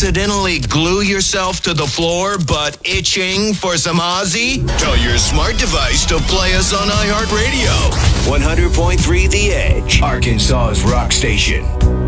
accidentally glue yourself to the floor but itching for some Ozzy? Tell your smart device to play us on iHeartRadio. 100.3 The Edge, Arkansas's rock station.